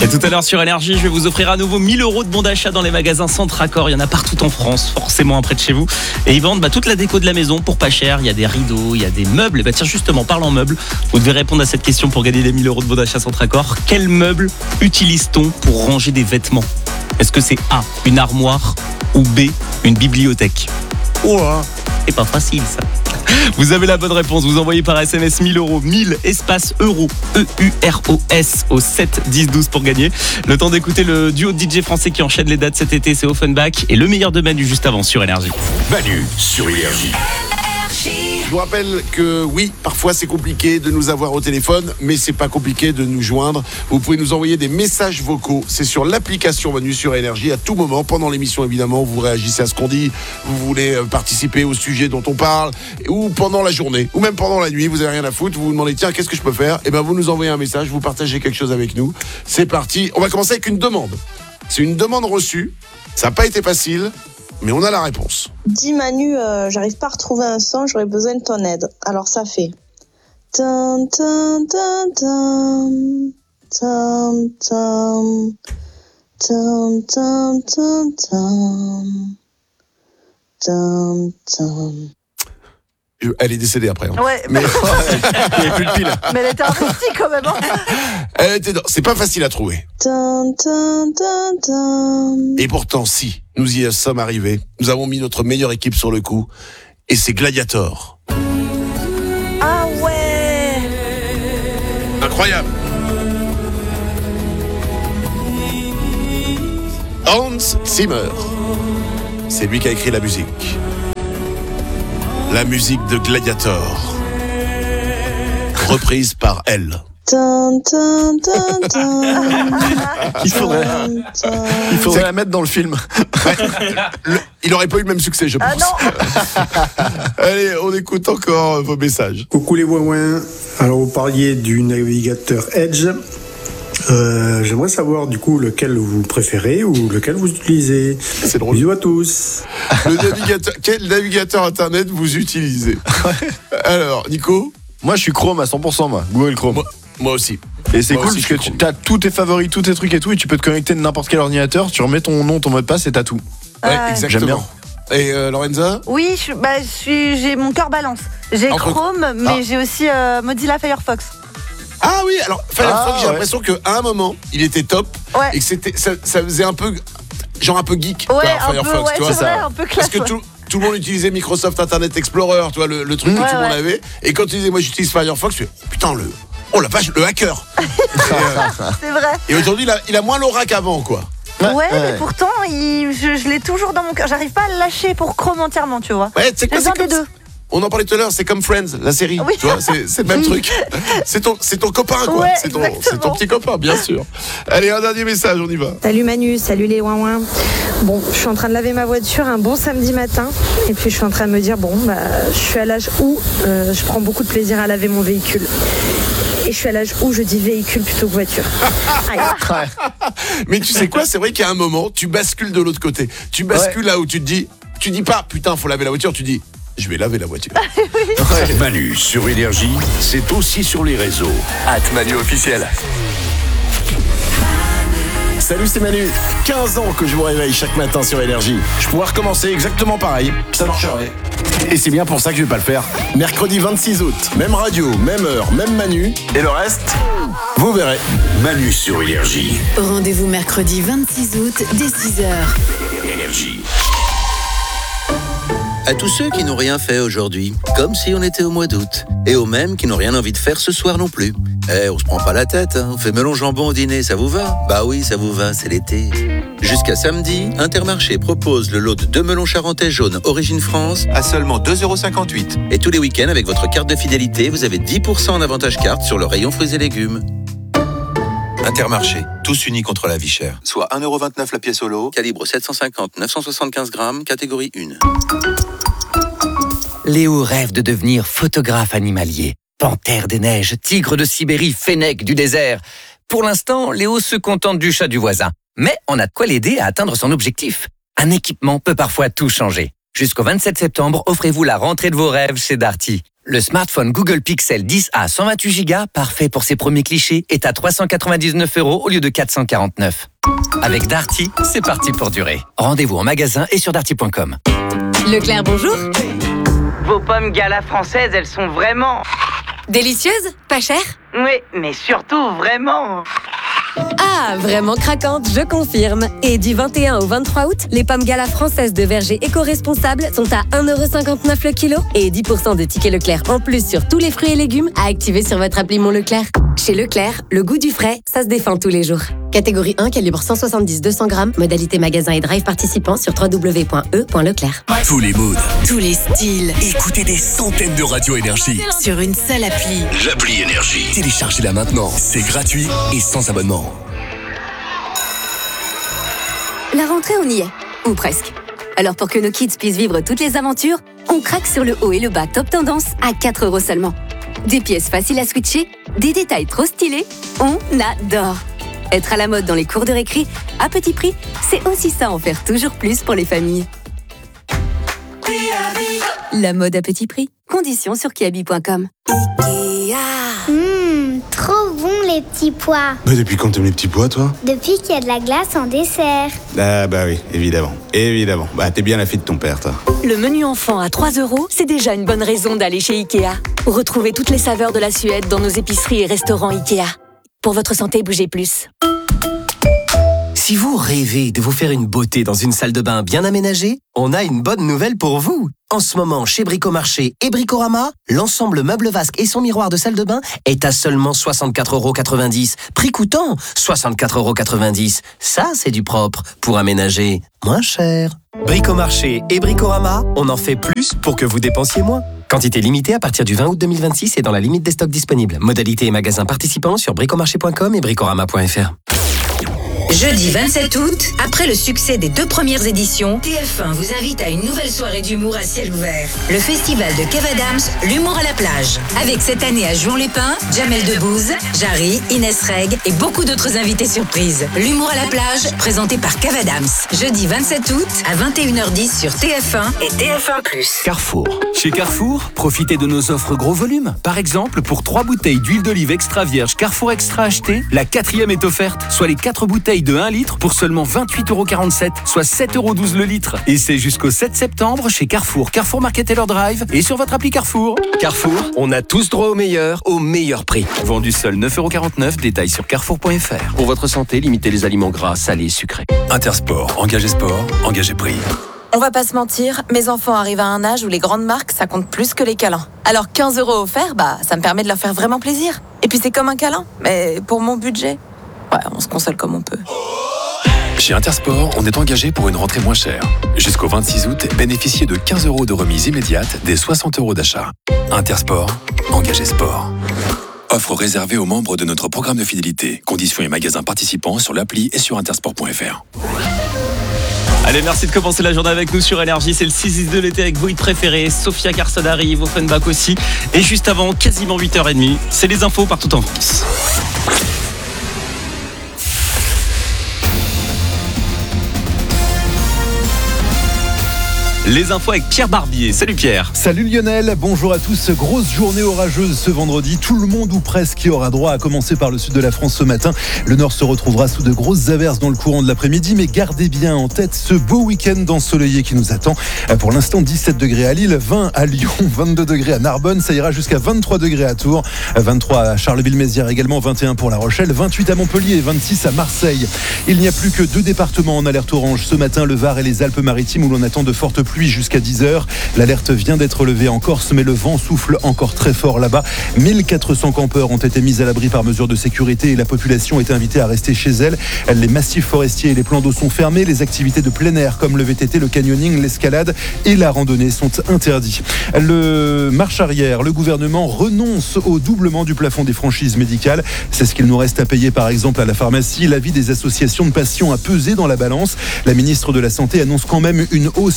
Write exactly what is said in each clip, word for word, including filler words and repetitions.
Et tout à l'heure sur Énergie, je vais vous offrir à nouveau mille euros de bons d'achat dans les magasins Centracor. Il y en a partout en France, forcément près de chez vous. Et ils vendent bah, toute la déco de la maison pour pas cher. Il y a des rideaux, il y a des meubles. Et bah tiens, justement, parlant meubles, vous devez répondre à cette question pour gagner les mille euros de bons d'achat Centracor. Quel meuble utilise-t-on pour ranger des vêtements ? Est-ce que c'est A, une armoire, ou B, une bibliothèque ? Oh là, c'est pas facile ça. Vous avez la bonne réponse, vous envoyez par S M S mille euros, mille espace euros, E U R O S au sept dix douze pour gagner. Le temps d'écouter le duo de D J français qui enchaîne les dates cet été, c'est Offenbach et le meilleur de Manu juste avant sur Énergie. Manu sur Énergie. je vous rappelle que oui, parfois c'est compliqué de nous avoir au téléphone, mais c'est pas compliqué de nous joindre. Vous pouvez nous envoyer des messages vocaux. C'est sur l'application Manu sur Énergie à tout moment, pendant l'émission évidemment. Vous réagissez à ce qu'on dit, vous voulez participer au sujet dont on parle, ou pendant la journée, ou même pendant la nuit. Vous avez rien à foutre. Vous vous demandez tiens, qu'est-ce que je peux faire ? Et ben vous nous envoyez un message, vous partagez quelque chose avec nous. C'est parti. On va commencer avec une demande. C'est une demande reçue. Ça n'a pas été facile, mais on a la réponse. Dis Manu, euh, j'arrive pas à retrouver un son, j'aurais besoin de ton aide. Alors ça fait... Tum, tum, tum, tum, tum, tum, tum, tum, tum, tum, tum, tum. Elle est décédée après. Hein. Ouais, mais bah... il n'y avait plus de pile. Mais elle était investie quand même. Hein. Elle était dans... C'est pas facile à trouver. Tum, tum, tum, tum. Et pourtant, si, nous y sommes arrivés. Nous avons mis notre meilleure équipe sur le coup. Et c'est Gladiator. Ah ouais. Incroyable. Hans Zimmer. C'est lui qui a écrit la musique. La musique de Gladiator, reprise par elle. Tum, tum, tum, tum. Il faudrait, il faudrait la mettre dans le film. Ouais, le, il n'aurait pas eu le même succès, je pense. Ah non. Allez, on écoute encore vos messages. Coucou les ouin-ouin. Alors, vous parliez du navigateur Edge. Euh, j'aimerais savoir du coup lequel vous préférez ou lequel vous utilisez. C'est drôle. Bisous à tous. Le navigateur, quel navigateur internet vous utilisez ? Alors, Nico ? Moi, je suis Chrome à cent pour cent, moi. Google Chrome. Moi, moi aussi. Et c'est moi cool aussi, parce que tu as tous tes favoris, tous tes trucs et tout, et tu peux te connecter de n'importe quel ordinateur. Tu remets ton nom, ton mot de passe et t'as tout. Ouais, Ouais. exactement. J'aime bien. Et euh, Lorenza ? Oui, je, bah, je suis, j'ai mon cœur balance. J'ai Entre... Chrome, mais ah. j'ai aussi euh, Mozilla Firefox. Ah oui, alors Firefox, Ah, j'ai ouais. l'impression qu'à un moment, il était top. Ouais. Et que c'était, ça, ça faisait un peu, genre un peu geek. Ouais, quoi, un Firefox, peu, ouais, tu vois, c'est vrai, un peu classe. Parce que ouais. tout, tout le monde utilisait Microsoft Internet Explorer, tu vois, le, le truc Ouais, que tout le monde ouais. avait. Et quand tu disais, moi j'utilise Firefox, tu fais, oh, putain, le, oh la vache, le hacker. et, euh, C'est vrai. et aujourd'hui, il a, il a moins l'aura qu'avant, quoi. Ouais, Ouais, mais ouais. pourtant, il, je, je l'ai toujours dans mon cœur. J'arrive pas à le lâcher pour Chrome entièrement, tu vois. Ouais, tu sais J'ai quoi, besoin c'est comme des ça. deux. On en parlait tout à l'heure, c'est comme Friends, la série. Oui. Tu vois, c'est, c'est le même Oui. truc. C'est ton, c'est ton copain, quoi. Ouais, c'est, ton, exactement. c'est ton petit copain, bien sûr. Allez, un dernier message, on y va. Salut Manu, salut les ouin-ouin. Bon, je suis en train de laver ma voiture un bon samedi matin. Et puis je suis en train de me dire, bon, bah, je suis à l'âge où euh, je prends beaucoup de plaisir à laver mon véhicule. Et je suis à l'âge où je dis véhicule plutôt que voiture. Aïe. Mais tu sais quoi, c'est vrai qu'il y a un moment, tu bascules de l'autre côté. Tu bascules là où tu te dis, tu dis pas, putain, faut laver la voiture, tu dis, je vais laver la voiture. Manu sur Énergie, c'est aussi sur les réseaux. At Manu officiel. Salut, c'est Manu. quinze ans que je vous réveille chaque matin sur Énergie. Je pourrais recommencer exactement pareil. Ça marcherait. Et c'est bien pour ça que je vais pas le faire. Mercredi vingt-six août, même radio, même heure, même Manu. Et le reste, vous verrez. Manu sur Énergie. Rendez-vous mercredi vingt-six août dès six heures. Énergie. À tous ceux qui n'ont rien fait aujourd'hui, comme si on était au mois d'août, et aux mêmes qui n'ont rien envie de faire ce soir non plus. Eh, on se prend pas la tête, hein. On fait melon jambon au dîner, ça vous va ? Bah oui, ça vous va, c'est l'été. Jusqu'à samedi, Intermarché propose le lot de deux melons charentais jaunes Origine France à seulement deux euros cinquante-huit. Et tous les week-ends, avec votre carte de fidélité, vous avez dix pour cent en avantage carte sur le rayon fruits et légumes. Intermarché, tous unis contre la vie chère. Soit un euro vingt-neuf la pièce au lot, calibre sept cent cinquante neuf cent soixante-quinze grammes, catégorie un. Léo rêve de devenir photographe animalier. Panthère des neiges, tigre de Sibérie, fennec du désert. Pour l'instant, Léo se contente du chat du voisin. Mais on a de quoi l'aider à atteindre son objectif. Un équipement peut parfois tout changer. Jusqu'au vingt-sept septembre, offrez-vous la rentrée de vos rêves chez Darty. Le smartphone Google Pixel dix A cent vingt-huit giga, parfait pour ses premiers clichés, est à trois cent quatre-vingt-dix-neuf euros au lieu de quatre cent quarante-neuf. Avec Darty, c'est parti pour durer. Rendez-vous en magasin et sur darty point com. Leclerc, bonjour. Vos pommes Gala françaises, elles sont vraiment... Délicieuses? Pas chères? Oui, mais surtout vraiment... Ah, vraiment craquante, je confirme. Et du vingt et un au vingt-trois août, les pommes Gala françaises de verger éco-responsables sont à un euro cinquante-neuf le kilo et dix pour cent de tickets Leclerc en plus sur tous les fruits et légumes à activer sur votre appli Mon Leclerc. Chez Leclerc, le goût du frais, ça se défend tous les jours. Catégorie un, calibre cent soixante-dix à deux cents grammes, modalité magasin et drive participant sur w w w point e point leclerc. Tous les moods, tous les styles. Écoutez des centaines de radios Énergie sur une seule appli. L'appli Énergie. Téléchargez-la maintenant, c'est gratuit et sans abonnement. La rentrée, on y est. Ou presque. Alors pour que nos kids puissent vivre toutes les aventures, on craque sur le haut et le bas top tendance à quatre euros seulement. Des pièces faciles à switcher, des détails trop stylés, on adore. Être à la mode dans les cours de récré, à petit prix, c'est aussi ça, en faire toujours plus pour les familles. La mode à petit prix. Conditions sur kiabi point com. Mmh, trop bon les petits pois. Mais depuis quand t'aimes les petits pois, toi? Depuis qu'il y a de la glace en dessert. Ah bah oui, évidemment. Évidemment. Bah t'es bien la fille de ton père, toi. Le menu enfant à trois euros, c'est déjà une bonne raison d'aller chez Ikea. Retrouvez toutes les saveurs de la Suède dans nos épiceries et restaurants Ikea. Pour votre santé, bougez plus. Si vous rêvez de vous faire une beauté dans une salle de bain bien aménagée, on a une bonne nouvelle pour vous. En ce moment, chez Bricomarché et Bricorama, l'ensemble meuble vasque et son miroir de salle de bain est à seulement soixante-quatre euros quatre-vingt-dix. Prix coûtant soixante-quatre euros quatre-vingt-dix. Ça, c'est du propre pour aménager moins cher. Bricomarché et Bricorama, on en fait plus pour que vous dépensiez moins. Quantité limitée à partir du vingt août deux mille vingt-six et dans la limite des stocks disponibles. Modalité et magasins participants sur bricomarché point com et bricorama point f r. Jeudi vingt-sept août, après le succès des deux premières éditions, T F un vous invite à une nouvelle soirée d'humour à ciel ouvert. Le festival de Kev Adams, l'humour à la plage. Avec cette année à Juan-les-Pins, Jamel Debbouze, Jarry, Inès Reg et beaucoup d'autres invités surprises. L'humour à la plage, présenté par Kev Adams. Jeudi vingt-sept août, à vingt et une heures dix sur T F un et T F un plus. Carrefour. Chez Carrefour, profitez de nos offres gros volume. Par exemple, pour trois bouteilles d'huile d'olive extra vierge Carrefour Extra achetées, la quatrième est offerte, soit les quatre bouteilles de un litre pour seulement vingt-huit euros quarante-sept, soit sept euros douze le litre. Et c'est jusqu'au sept septembre chez Carrefour, Carrefour Market Taylor Drive et sur votre appli Carrefour. Carrefour, on a tous droit au meilleur, au meilleur prix. Vendu seul neuf euros quarante-neuf, détail sur carrefour point f r. Pour votre santé, limitez les aliments gras, salés et sucrés. Intersport, engagé sport, engagé prix. On va pas se mentir, mes enfants arrivent à un âge où les grandes marques, ça compte plus que les câlins. Alors quinze euros offerts, bah, ça me permet de leur faire vraiment plaisir. Et puis c'est comme un câlin, mais pour mon budget. Ouais, on se console comme on peut. Chez Intersport, on est engagé pour une rentrée moins chère. Jusqu'au vingt-six août, bénéficiez de quinze euros de remise immédiate des soixante euros d'achat. Intersport, engagé sport. Offre réservée aux membres de notre programme de fidélité. Conditions et magasins participants sur l'appli et sur intersport point f r. Allez, merci de commencer la journée avec nous sur Énergie. C'est le six dix de l'été avec vos hits préférés. Sophia Carson arrive, Offenbach aussi. Et juste avant, quasiment huit heures trente, c'est les infos partout en France. Les infos avec Pierre Barbier. Salut Pierre. Salut Lionel, bonjour à tous. Grosse journée orageuse ce vendredi. Tout le monde ou presque y aura droit, à commencer par le sud de la France ce matin. Le nord se retrouvera sous de grosses averses dans le courant de l'après-midi, mais gardez bien en tête ce beau week-end ensoleillé qui nous attend. Pour l'instant, dix-sept degrés à Lille, vingt à Lyon, vingt-deux degrés à Narbonne, ça ira jusqu'à vingt-trois degrés à Tours, vingt-trois à Charleville-Mézières également, vingt et un pour La Rochelle, vingt-huit à Montpellier et vingt-six à Marseille. Il n'y a plus que deux départements en alerte orange ce matin, le Var et les Alpes-Maritimes, où l'on attend de fortes pluies jusqu'à dix heures. L'alerte vient d'être levée en Corse, mais le vent souffle encore très fort là-bas. mille quatre cents campeurs ont été mis à l'abri par mesure de sécurité et la population est invitée à rester chez elle. Les massifs forestiers et les plans d'eau sont fermés. Les activités de plein air comme le V T T, le canyoning, l'escalade et la randonnée sont interdits. Le marche arrière, le gouvernement renonce au doublement du plafond des franchises médicales. C'est ce qu'il nous reste à payer par exemple à la pharmacie. L'avis des associations de patients a pesé dans la balance. La ministre de la Santé annonce quand même une hausse plus limitée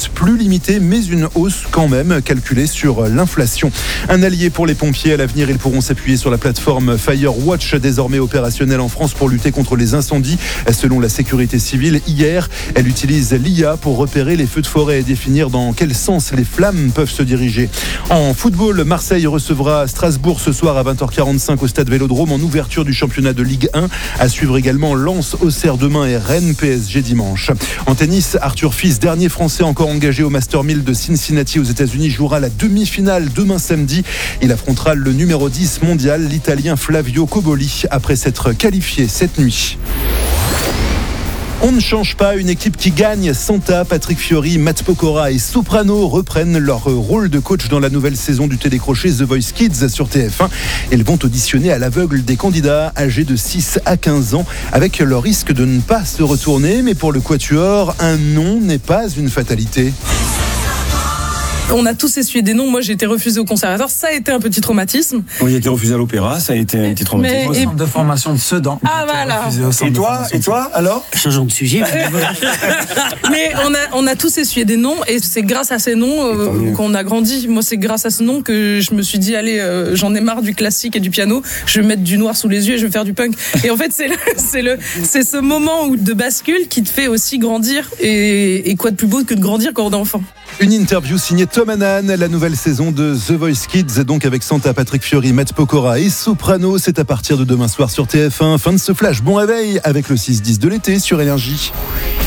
limitée, mais une hausse quand même calculée sur l'inflation. Un allié pour les pompiers. À l'avenir, ils pourront s'appuyer sur la plateforme Firewatch, désormais opérationnelle en France pour lutter contre les incendies. Selon la sécurité civile, hier, elle utilise l'I A pour repérer les feux de forêt et définir dans quel sens les flammes peuvent se diriger. En football, Marseille recevra Strasbourg ce soir à vingt heures quarante-cinq au stade Vélodrome en ouverture du championnat de Ligue un. À suivre également Lens, Auxerre demain et Rennes P S G dimanche. En tennis, Arthur Fils, dernier Français encore engagé au Master mille de Cincinnati aux États-Unis, jouera la demi-finale demain samedi. Il affrontera le numéro dix mondial, l'Italien Flavio Cobolli, après s'être qualifié cette nuit. On ne change pas, une équipe qui gagne. Santa, Patrick Fiori, Matt Pokora et Soprano reprennent leur rôle de coach dans la nouvelle saison du télécrochet The Voice Kids sur T F un. Ils vont auditionner à l'aveugle des candidats âgés de six à quinze ans avec le risque de ne pas se retourner. Mais pour le quatuor, un non n'est pas une fatalité. On a tous essuyé des noms. Moi, j'ai été refusée au conservatoire. Ça a été un petit traumatisme. Oui, j'ai été refusé à l'opéra. Ça a été un petit traumatisme. Mais, au centre et... de formation de Sedan. Ah, voilà. Et toi, et toi, alors? Changeons de sujet. Mais on a, on a tous essuyé des noms et c'est grâce à ces noms euh, qu'on a grandi. Moi, c'est grâce à ce nom que je me suis dit, allez, euh, j'en ai marre du classique et du piano. Je vais mettre du noir sous les yeux et je vais faire du punk. Et en fait, c'est le, c'est le, c'est ce moment où, de bascule qui te fait aussi grandir. Et, et quoi de plus beau que de grandir quand on est enfant? Une interview signée Tom Hannan, la nouvelle saison de The Voice Kids, donc avec Santa, Patrick Fiori, Matt Pokora et Soprano. C'est à partir de demain soir sur T F un. Fin de ce flash. Bon réveil avec le six dix de l'été sur Énergie.